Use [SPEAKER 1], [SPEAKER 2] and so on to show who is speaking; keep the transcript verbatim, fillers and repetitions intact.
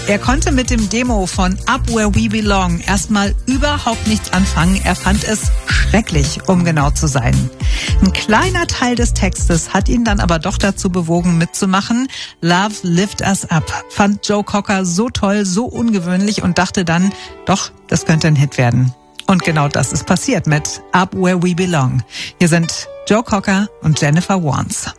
[SPEAKER 1] Er konnte mit dem Demo von Up Where We Belong erstmal überhaupt nichts anfangen. Er fand es schrecklich, um genau zu sein. Ein kleiner Teil des Textes hat ihn dann aber doch dazu bewogen, mitzumachen. Love Lift Us Up fand Joe Cocker so toll, so ungewöhnlich und dachte dann, doch, das könnte ein Hit werden. Und genau das ist passiert mit Up Where We Belong. Hier sind Joe Cocker und Jennifer Warnes.